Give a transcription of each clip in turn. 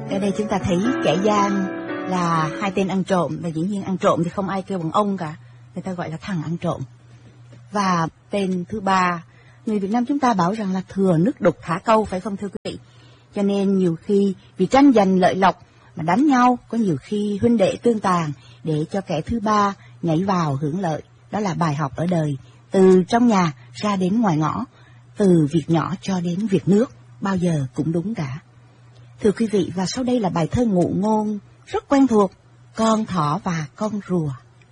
Ở đây chúng ta thấy kẻ gian là hai tên ăn trộm, và dĩ nhiên ăn trộm thì không ai kêu bằng ông cả, người ta gọi là thằng ăn trộm. Và tên thứ ba, người Việt Nam chúng ta bảo rằng là thừa nước đục thả câu, phải không thưa quý vị? Cho nên nhiều khi vì tranh giành lợi lộc mà đánh nhau, có nhiều khi huynh đệ tương tàn để cho kẻ thứ ba nhảy vào hưởng lợi. Đó là bài học ở đời, từ trong nhà ra đến ngoài ngõ, từ việc nhỏ cho đến việc nước, bao giờ cũng đúng cả. Thưa quý vị, và sau đây là bài thơ ngụ ngôn rất quen thuộc, Con thỏ và con rùa.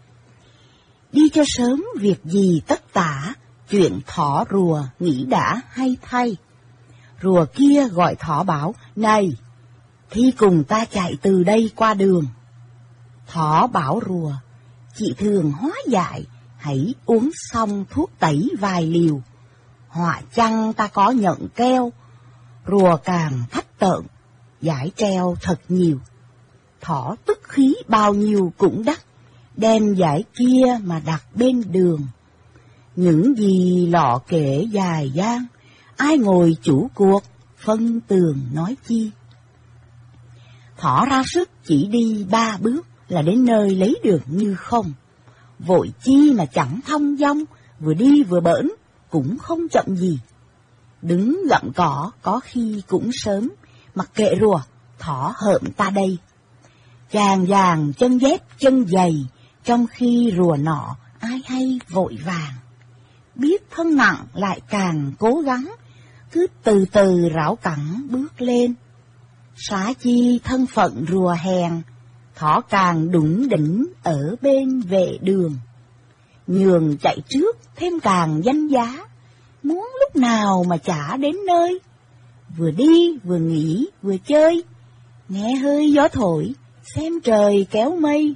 Đi cho sớm việc gì tất tả, chuyện thỏ rùa nghĩ đã hay thay. Rùa kia gọi thỏ bảo, này, thi cùng ta chạy từ đây qua đường. Thỏ bảo rùa, chị thường hóa dại, hãy uống xong thuốc tẩy vài liều. Họa chăng ta có nhận keo, rùa càng thách tợn, giải treo thật nhiều. Thỏ tức khí bao nhiêu cũng đắt, đem giải kia mà đặt bên đường. Những gì lọ kể dài dang, ai ngồi chủ cuộc, phân tường nói chi. Thỏ ra sức chỉ đi 3 bước là đến nơi lấy được như không. Vội chi mà chẳng thong dong, vừa đi vừa bỡn, cũng không chậm gì. Đứng gặm cỏ có khi cũng sớm, mặc kệ rùa, thỏ hợm ta đây. Chàng vàng chân dép chân giày, trong khi rùa nọ ai hay vội vàng. Biết thân nặng lại càng cố gắng, cứ từ từ rảo cẳng bước lên. Xá chi thân phận rùa hèn, thỏ càng đủng đỉnh ở bên vệ đường. Nhường chạy trước thêm càng danh giá, muốn lúc nào mà chả đến nơi. Vừa đi vừa nghỉ vừa chơi, nghe hơi gió thổi, xem trời kéo mây.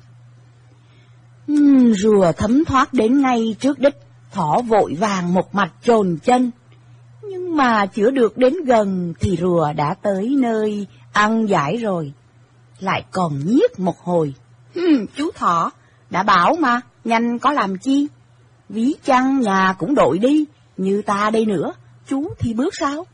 Rùa thấm thoát đến ngay trước đích, thỏ vội vàng một mạch chồn chân. Nhưng mà chưa được đến gần thì rùa đã tới nơi ăn giải rồi. Lại còn nhiếc một hồi. Chú thỏ, đã bảo mà, nhanh có làm chi. Ví chăng nhà cũng đội đi, như ta đây nữa, chú thì bước sao?